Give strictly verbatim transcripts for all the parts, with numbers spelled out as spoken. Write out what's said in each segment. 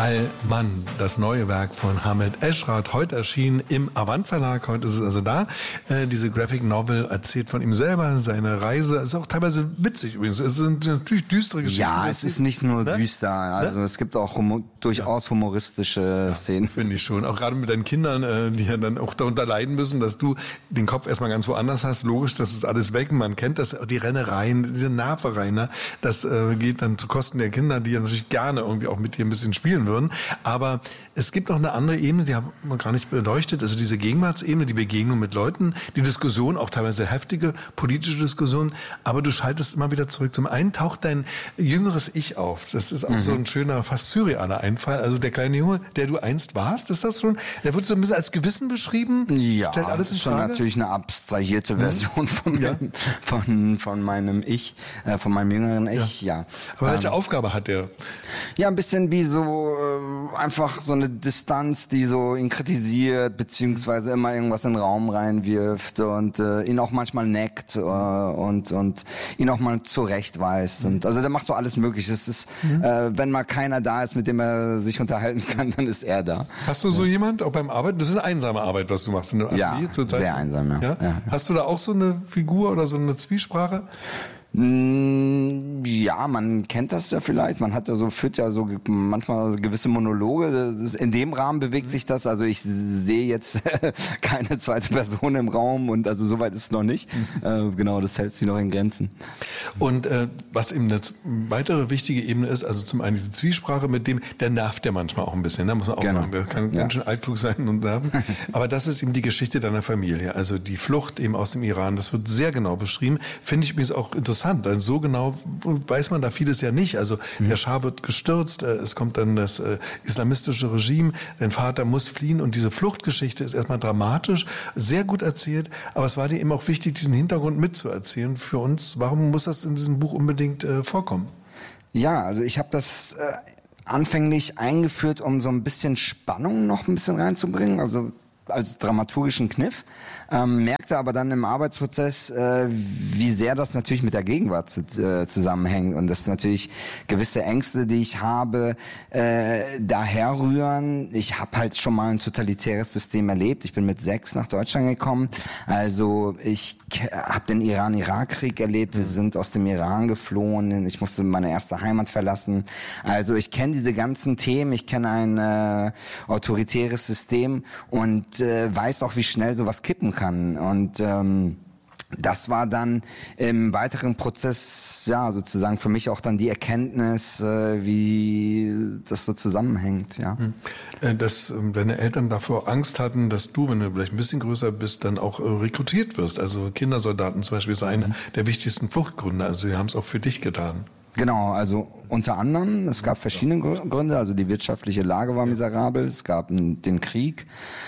Allmann, das neue Werk von Hamed Eschrat, heute erschienen im Avant Verlag. Heute ist es also da. Äh, diese Graphic Novel erzählt von ihm selber, seine Reise. Es ist auch teilweise witzig übrigens. Es sind natürlich düstere Geschichten. Ja, es ist nicht nur ne? düster. Also ne? Es gibt auch humor, durchaus humoristische ja, Szenen. Finde ich schon. Auch gerade mit deinen Kindern, äh, die ja dann auch darunter leiden müssen, dass du den Kopf erstmal ganz woanders hast. Logisch, das ist alles weg. Man kennt das, die Rennereien, diese Nervereien. Ne? Das äh, geht dann zu Kosten der Kinder, die ja natürlich gerne irgendwie auch mit dir ein bisschen spielen würden. Aber es gibt noch eine andere Ebene, die haben wir gar nicht beleuchtet. Also diese Gegenwartsebene, die Begegnung mit Leuten, die Diskussion, auch teilweise heftige politische Diskussion. Aber du schaltest immer wieder zurück. Zum einen taucht dein jüngeres Ich auf. Das ist auch mhm. so ein schöner, fast surrealer Einfall. Also der kleine Junge, der du einst warst, ist das schon? Der wird so ein bisschen als Gewissen beschrieben. Ja, stellt alles in schon Frage? Natürlich eine abstrahierte Version mhm. von, ja. meinem, von, von meinem Ich, äh, von meinem jüngeren Ich, ja. ja. Aber welche ähm, Aufgabe hat der? Ja, ein bisschen wie so äh, einfach so eine Distanz, die so ihn kritisiert, beziehungsweise immer irgendwas in den Raum reinwirft und äh, ihn auch manchmal neckt äh, und und ihn auch mal zurechtweist. Und also der macht so alles Mögliche. Es ist, mhm. äh, wenn mal keiner da ist, mit dem er sich unterhalten kann, dann ist er da. Hast du so ja. jemand auch beim Arbeiten? Das ist eine einsame Arbeit, was du machst. Eine ja, sehr einsam, ja. Ja? Ja. Hast du da auch so eine Figur oder so eine Zwiesprache? Ja, man kennt das ja vielleicht. Man hat ja so, führt ja so manchmal gewisse Monologe. Das ist, in dem Rahmen bewegt sich das. Also ich sehe jetzt keine zweite Person im Raum und also soweit ist es noch nicht. äh, genau, das hält sich noch in Grenzen. Und äh, was eben eine weitere wichtige Ebene ist, also zum einen diese Zwiesprache mit dem, der nervt ja manchmal auch ein bisschen, da muss man auch genau. sagen. Der kann ja. ganz schön altklug sein und nerven. Aber das ist eben die Geschichte deiner Familie. Also die Flucht eben aus dem Iran. Das wird sehr genau beschrieben. Finde ich übrigens auch interessant. Also so genau weiß man da vieles ja nicht. Also mhm. der Schah wird gestürzt, es kommt dann das äh, islamistische Regime, dein Vater muss fliehen und diese Fluchtgeschichte ist erstmal dramatisch, sehr gut erzählt, aber es war dir eben auch wichtig, diesen Hintergrund mitzuerzählen für uns. Warum muss das in diesem Buch unbedingt äh, vorkommen? Ja, also ich habe das äh, anfänglich eingeführt, um so ein bisschen Spannung noch ein bisschen reinzubringen, also als dramaturgischen Kniff, ähm, merkte aber dann im Arbeitsprozess, äh, wie sehr das natürlich mit der Gegenwart zu, äh, zusammenhängt und dass natürlich gewisse Ängste, die ich habe, äh, daherrühren. Ich habe halt schon mal ein totalitäres System erlebt. Ich bin mit sechs nach Deutschland gekommen. Also ich habe den Iran-Irak-Krieg erlebt. Wir sind aus dem Iran geflohen. Ich musste meine erste Heimat verlassen. Also ich kenne diese ganzen Themen. Ich kenne ein äh, autoritäres System und äh, weiß auch, wie schnell sowas kippen kann. Und ähm, das war dann im weiteren Prozess, ja, sozusagen für mich auch dann die Erkenntnis, äh, wie das so zusammenhängt, ja. Dass ähm, deine Eltern davor Angst hatten, dass du, wenn du vielleicht ein bisschen größer bist, dann auch äh, rekrutiert wirst. Also Kindersoldaten zum Beispiel ist einer mhm. der wichtigsten Fluchtgründe. Also sie haben es auch für dich getan. Genau, also unter anderem, es gab verschiedene Gründe, also die wirtschaftliche Lage war miserabel, es gab den Krieg,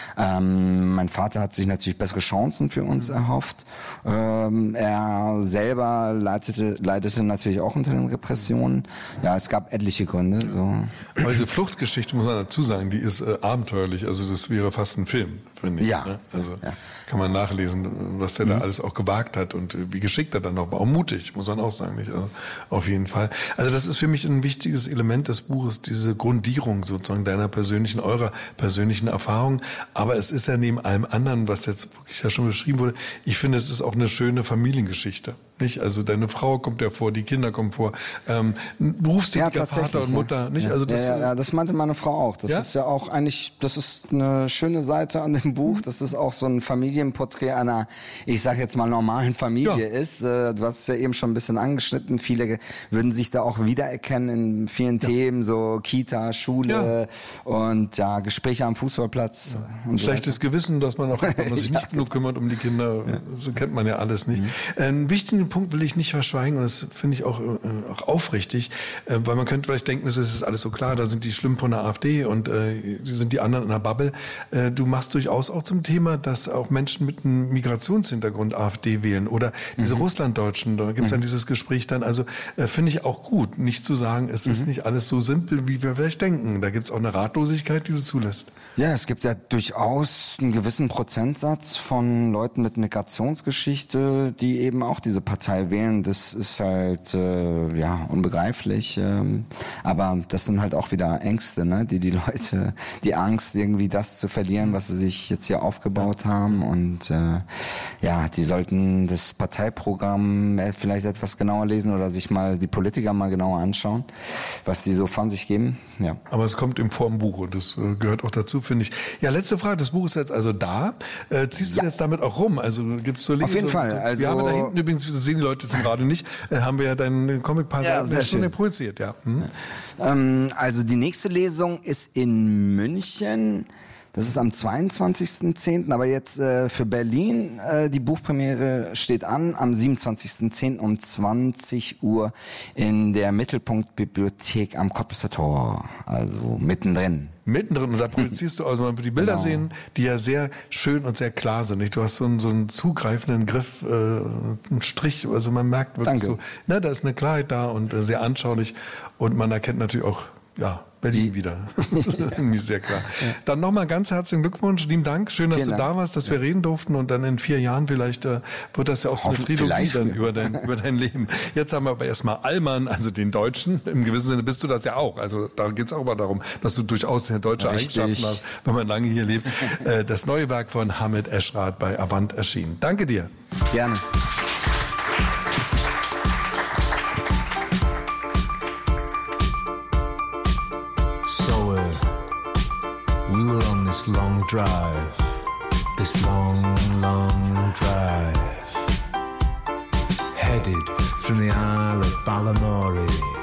ähm, mein Vater hat sich natürlich bessere Chancen für uns erhofft, ähm, er selber leitete, leidete natürlich auch unter den Repressionen, ja, es gab etliche Gründe. So. Aber diese Fluchtgeschichte, muss man dazu sagen, die ist äh, abenteuerlich, also das wäre fast ein Film, finde ich. Ja. Ne? Also ja. kann man nachlesen, was der mhm. da alles auch gewagt hat und wie geschickt er dann noch war, auch mutig, muss man auch sagen, nicht? Also, auf jeden Fall. Also das ist für mich ein wichtiges Element des Buches, diese Grundierung sozusagen deiner persönlichen, eurer persönlichen Erfahrung. Aber es ist ja neben allem anderen, was jetzt wirklich ja schon beschrieben wurde, ich finde, es ist auch eine schöne Familiengeschichte. Nicht? Also deine Frau kommt ja vor, die Kinder kommen vor, ähm, berufstätiger ja, Vater und Mutter. Nicht? Ja. Also das, ja, ja, ja, das meinte meine Frau auch. Das ja? ist ja auch eigentlich, das ist eine schöne Seite an dem Buch. Das ist auch so ein Familienporträt einer, ich sag jetzt mal, normalen Familie ja. ist. Du hast es ja eben schon ein bisschen angeschnitten. Viele würden sich da auch wiedererkennen in vielen ja. Themen, so Kita, Schule ja. und ja, Gespräche am Fußballplatz. Ja. Und ein so schlechtes weiter. Gewissen, dass man auch wenn man sich ja. nicht genug kümmert um die Kinder. Ja. Das kennt man ja alles nicht. Mhm. Einen wichtigen Punkt will ich nicht verschweigen und das finde ich auch, äh, auch aufrichtig, äh, weil man könnte vielleicht denken, es ist alles so klar, da sind die schlimm von der AfD und äh, sind die anderen in der Bubble. Äh, du machst durchaus auch zum Thema, dass auch Menschen mit einem Migrationshintergrund AfD wählen oder diese mhm. Russlanddeutschen, da gibt es mhm. dann dieses Gespräch dann, also äh, finde ich auch gut, nicht zu zu sagen, es mhm. ist nicht alles so simpel, wie wir vielleicht denken. Da gibt es auch eine Ratlosigkeit, die du zulässt. Ja, es gibt ja durchaus einen gewissen Prozentsatz von Leuten mit Migrationsgeschichte, die eben auch diese Partei wählen. Das ist halt äh, ja unbegreiflich. Ähm, aber das sind halt auch wieder Ängste, ne? die die Leute, die Angst, irgendwie das zu verlieren, was sie sich jetzt hier aufgebaut haben. Und äh, ja, die sollten das Parteiprogramm vielleicht etwas genauer lesen oder sich mal die Politiker mal genauer anschauen, was die so von sich geben. Ja. Aber es kommt im Formbuch und das äh, gehört auch dazu, finde ich. Ja, letzte Frage. Das Buch ist jetzt also da. Äh, ziehst du ja. jetzt damit auch rum? Also gibt's so Links? Auf jeden so, Fall. So, also wir haben ja da hinten übrigens, das sehen die Leute jetzt gerade nicht, äh, haben wir ja deinen Comic-Paar ja, sehr schon schön. projiziert. Ja. Hm? Ähm, also die nächste Lesung ist in München. Das ist am zweiundzwanzigsten zehnten aber jetzt äh, für Berlin, äh, die Buchpremiere steht an, am siebenundzwanzigsten zehnten um zwanzig Uhr in der Mittelpunktbibliothek am Cottbusser Tor, also mittendrin. Mittendrin, und da projizierst du, also man wird die Bilder Genau. sehen, die ja sehr schön und sehr klar sind. Nicht? Du hast so einen, so einen zugreifenden Griff, äh, einen Strich, also man merkt wirklich Danke. so, na, da ist eine Klarheit da und äh, sehr anschaulich und man erkennt natürlich auch, ja, Berlin wieder. Das ist irgendwie sehr klar. Ja. Dann nochmal ganz herzlichen Glückwunsch, lieben Dank. Schön, dass Vielen du Dank. da warst, dass ja. wir reden durften und dann in vier Jahren vielleicht äh, wird das ja auch so eine Trilogie dann über dein, über dein Leben. Jetzt haben wir aber erstmal Allmann, also den Deutschen. Im gewissen Sinne bist du das ja auch. Also da geht es auch mal darum, dass du durchaus sehr deutsche Richtig. Eigenschaften hast, wenn man lange hier lebt. äh, das neue Werk von Hamid Eschrat bei Avant erschienen. Danke dir. Gerne. So uh, we were on this long drive, this long, long drive, headed from the Isle of Balamory